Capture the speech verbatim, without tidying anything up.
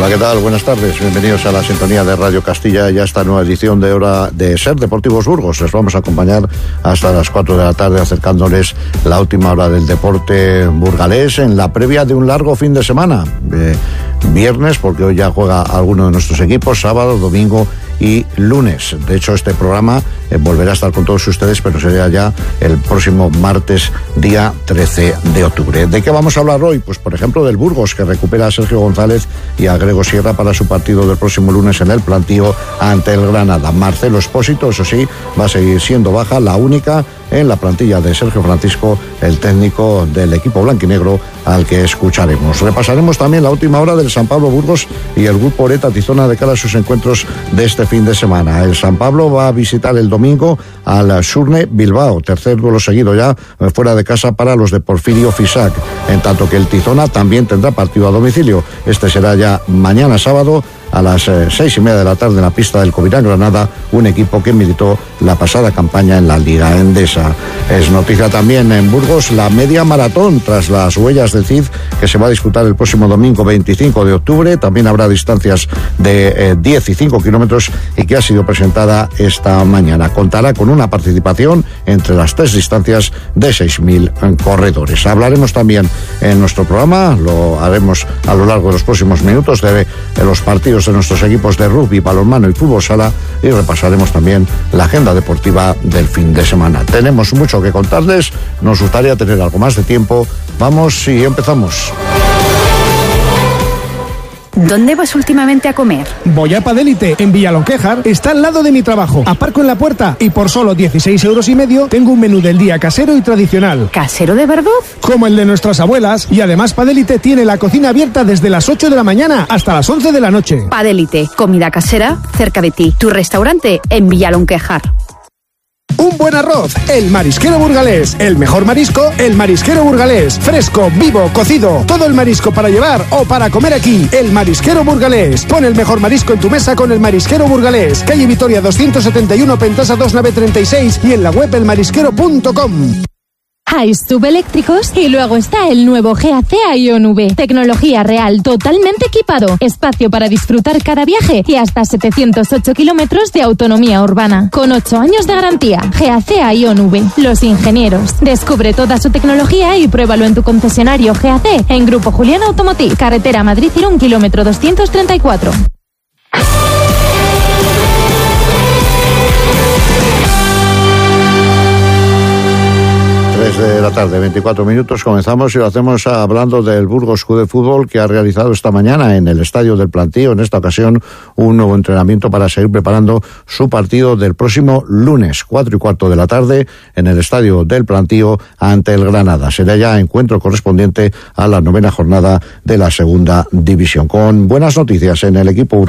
Hola, ¿qué tal? Buenas tardes. Bienvenidos a la sintonía de Radio Castilla y a esta nueva edición de Hora de Ser Deportivos Burgos. Les vamos a acompañar hasta las cuatro de la tarde acercándoles la última hora del deporte burgalés en la previa de un largo fin de semana. Eh, viernes, porque hoy ya juega alguno de nuestros equipos, sábado, domingo y lunes. De hecho, este programa eh, volverá a estar con todos ustedes, pero sería ya el próximo martes, día trece de octubre. ¿De qué vamos a hablar hoy? Pues, por ejemplo, del Burgos, que recupera a Sergio González y a Grego Sierra para su partido del próximo lunes en el Plantío ante el Granada. Marcelo Espósito, eso sí, va a seguir siendo baja, la única en la plantilla de Sergio Francisco, el técnico del equipo blanquinegro, al que escucharemos. Repasaremos también la última hora del San Pablo Burgos y el grupo Oreta Tizona de cara a sus encuentros de este fin de semana. El San Pablo va a visitar el domingo al Surne Bilbao, tercer duelo seguido ya fuera de casa para los de Porfirio Fisac, en tanto que el Tizona también tendrá partido a domicilio. Este será ya mañana sábado a las eh, seis y media de la tarde en la pista del Covirán Granada, un equipo que militó la pasada campaña en la Liga Endesa. Es noticia también en Burgos la media maratón tras las huellas del Cid, que se va a disputar el próximo domingo veinticinco de octubre. También habrá distancias de eh, diez y cinco kilómetros y que ha sido presentada esta mañana. Contará con una participación entre las tres distancias de seis mil corredores. Hablaremos también en nuestro programa, lo haremos a lo largo de los próximos minutos, de, de los partidos de nuestros equipos de rugby, balonmano y fútbol sala, y repasaremos también la agenda deportiva del fin de semana. Tenemos mucho que contarles, nos gustaría tener algo más de tiempo. Vamos y empezamos. ¿Dónde vas últimamente a comer? Voy a Padélite, en Villalonquejar, está al lado de mi trabajo. Aparco en la puerta y por solo dieciséis euros y medio tengo un menú del día casero y tradicional. ¿Casero de verdad? Como el de nuestras abuelas, y además Padélite tiene la cocina abierta desde las ocho de la mañana hasta las once de la noche. Padélite, comida casera cerca de ti. Tu restaurante en Villalonquejar. Un buen arroz, el Marisquero Burgalés. El mejor marisco, el Marisquero Burgalés. Fresco, vivo, cocido. Todo el marisco para llevar o para comer aquí. El Marisquero Burgalés. Pon el mejor marisco en tu mesa con el Marisquero Burgalés. Calle Vitoria doscientos setenta y uno, Pentasa dos nueve treinta y seis y en la web el marisquero punto com. Hay subeléctricos y luego está el nuevo G A C Ion V. Tecnología real, totalmente equipado. Espacio para disfrutar cada viaje y hasta setecientos ocho kilómetros de autonomía urbana. Con ocho años de garantía. G A C Ion V. Los ingenieros. Descubre toda su tecnología y pruébalo en tu concesionario G A C en Grupo Julián Automotive. Carretera Madrid-Irún, kilómetro doscientos treinta y cuatro. De la tarde, veinticuatro minutos, comenzamos y lo hacemos hablando del Burgos Club de Fútbol, que ha realizado esta mañana en el Estadio del Plantío, en esta ocasión, un nuevo entrenamiento para seguir preparando su partido del próximo lunes, cuatro y cuarto de la tarde, en el Estadio del Plantío ante el Granada. Será ya encuentro correspondiente a la novena jornada de la segunda división. Con buenas noticias en el equipo